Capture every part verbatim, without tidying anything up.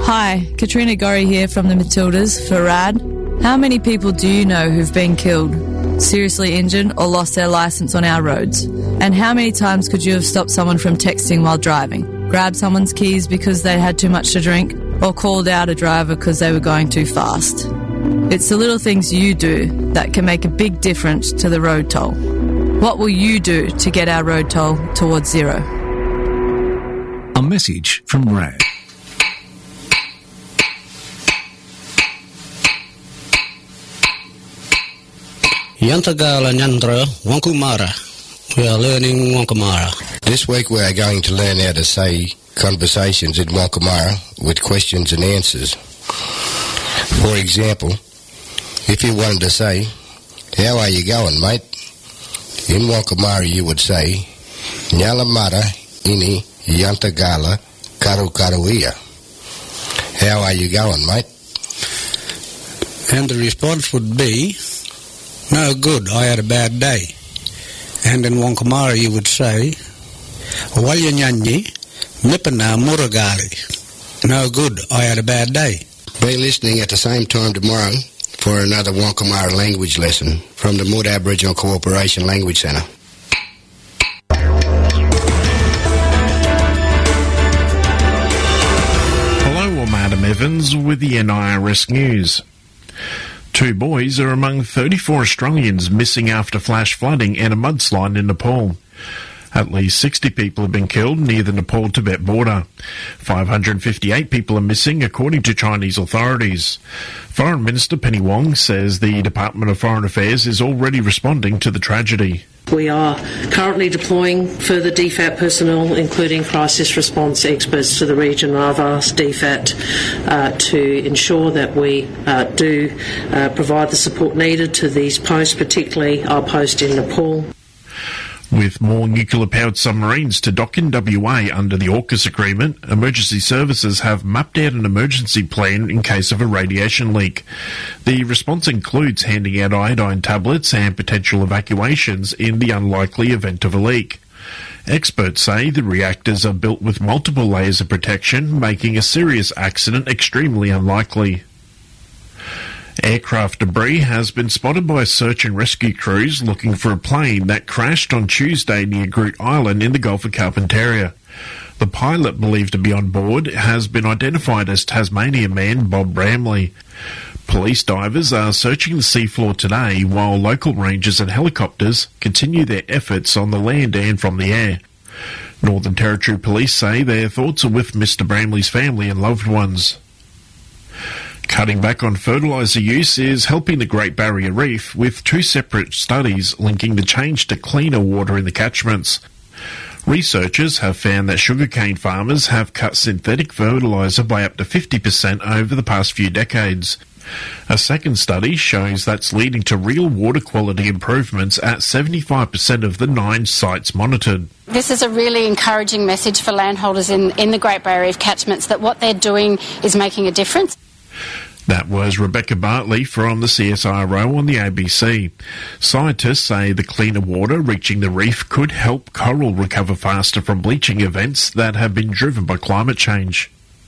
Hi, Katrina Gorry here from the Matildas for R A D. How many people do you know who've been killed, seriously injured or lost their licence on our roads? And how many times could you have stopped someone from texting while driving, grabbed someone's keys because they had too much to drink, or called out a driver because they were going too fast? It's the little things you do that can make a big difference to the road toll. What will you do to get our road toll towards zero? A message from R A D. Yantagala Nyandra Wankumara. We are learning Wankumara. This week we are going to learn how to say conversations in Wankumara with questions and answers. For example, if you wanted to say, "How are you going, mate?" in Wankumara you would say, "Nyalamara ini Yantagala Karukaruia." How are you going, mate? And the response would be, "No good, I had a bad day." And in Wankumara you would say, "Walyanyanyi Nipana Muragali." No good, I had a bad day. Be listening at the same time tomorrow for another Wankumara language lesson from the Mood Aboriginal Cooperation Language Centre. Hello, I'm Adam Evans with the N I R S News. Two boys are among thirty-four Australians missing after flash flooding and a mudslide in Nepal. At least sixty people have been killed near the Nepal-Tibet border. five hundred fifty-eight people are missing, according to Chinese authorities. Foreign Minister Penny Wong says the Department of Foreign Affairs is already responding to the tragedy. We are currently deploying further D FAT personnel, including crisis response experts to the region. I've asked D FAT uh, to ensure that we uh, do uh, provide the support needed to these posts, particularly our post in Nepal. With more nuclear-powered submarines to dock in W A under the AUKUS agreement, emergency services have mapped out an emergency plan in case of a radiation leak. The response includes handing out iodine tablets and potential evacuations in the unlikely event of a leak. Experts say the reactors are built with multiple layers of protection, making a serious accident extremely unlikely. Aircraft debris has been spotted by search and rescue crews looking for a plane that crashed on Tuesday near Groot Island in the Gulf of Carpentaria. The pilot, believed to be on board, has been identified as Tasmanian man Bob Bramley. Police divers are searching the seafloor today while local rangers and helicopters continue their efforts on the land and from the air. Northern Territory Police say their thoughts are with Mister Bramley's family and loved ones. Cutting back on fertiliser use is helping the Great Barrier Reef, with two separate studies linking the change to cleaner water in the catchments. Researchers have found that sugarcane farmers have cut synthetic fertiliser by up to fifty percent over the past few decades. A second study shows that's leading to real water quality improvements at seventy-five percent of the nine sites monitored. This is a really encouraging message for landholders in, in the Great Barrier Reef catchments that what they're doing is making a difference. That was Rebecca Bartley from the C S I R O on the A B C. Scientists say the cleaner water reaching the reef could help coral recover faster from bleaching events that have been driven by climate change.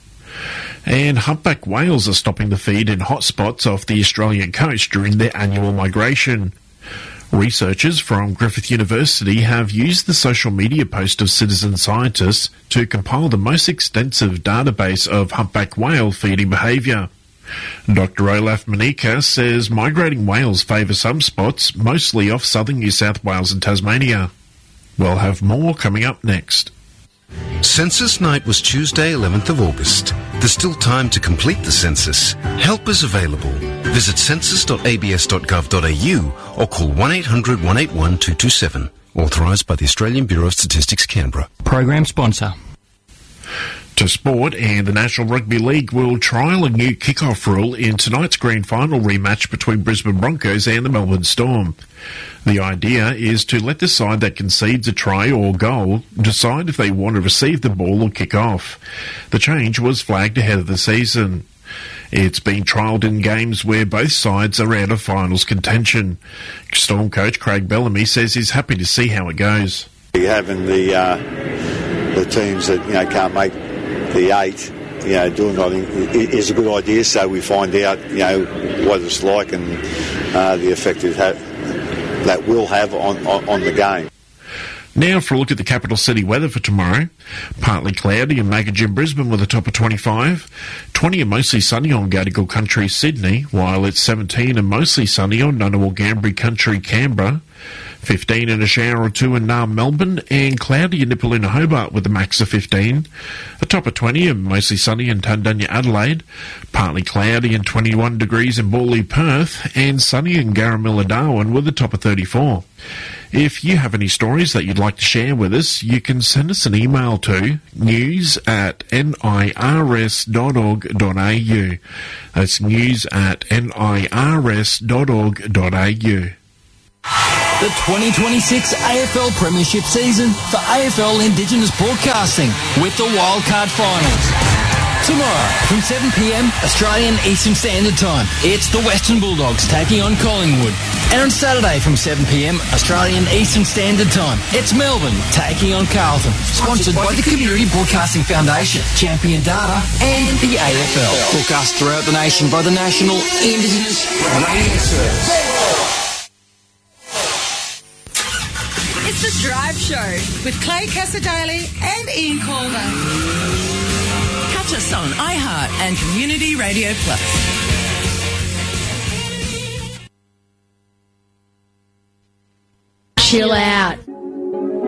And humpback whales are stopping the feed in hot spots off the Australian coast during their annual migration. Researchers from Griffith University have used the social media post of citizen scientists to compile the most extensive database of humpback whale feeding behaviour. Doctor Olaf Manika says migrating whales favour some spots, mostly off southern New South Wales and Tasmania. We'll have more coming up next. Census night was Tuesday, eleventh of August. There's still time to complete the census. Help is available. Visit census dot a b s dot gov dot a u or call one eight hundred one eight one two two seven. Authorised by the Australian Bureau of Statistics, Canberra. Program sponsor. To sport, and the National Rugby League will trial a new kick-off rule in tonight's grand final rematch between Brisbane Broncos and the Melbourne Storm. The idea is to let the side that concedes a try or goal decide if they want to receive the ball or kick off. The change was flagged ahead of the season. It's been trialled in games where both sides are out of finals contention. Storm coach Craig Bellamy says he's happy to see how it goes. Having the uh, the teams that you know can't make the eight you know, doing, I think, is a good idea, so we find out, you know, what it's like and uh, the effect it ha- that will have on, on, on the game. Now for a look at the capital city weather for tomorrow. Partly cloudy and Maggagin, Brisbane with a top of twenty-five. twenty and mostly sunny on Gadigal Country, Sydney, while it's seventeen and mostly sunny on Ngunnawal Gambri Country, Canberra. fifteen and a shower or two in Naarm, Melbourne, and cloudy in Nipaluna, Hobart with a max of fifteen. A top of twenty and mostly sunny in Tundanya, Adelaide. Partly cloudy and twenty-one degrees in Borley, Perth, and sunny in Garamilla, Darwin with a top of thirty-four. If you have any stories that you'd like to share with us, you can send us an email to news at nirs dot org dot a u. That's news at nirs dot org dot a u. The twenty twenty-six A F L Premiership season for A F L Indigenous Broadcasting with the Wildcard Finals. Tomorrow from seven p m Australian Eastern Standard Time, it's the Western Bulldogs taking on Collingwood. And on Saturday from seven p m Australian Eastern Standard Time, it's Melbourne taking on Carlton. Sponsored by the Community Broadcasting Foundation, Champion Data and the A F L. Broadcast throughout the nation by the National Indigenous Radio Service. It's The Drive Show with Clay Casadale and Ian Calder. Catch us on iHeart and Community Radio Plus. Chill out.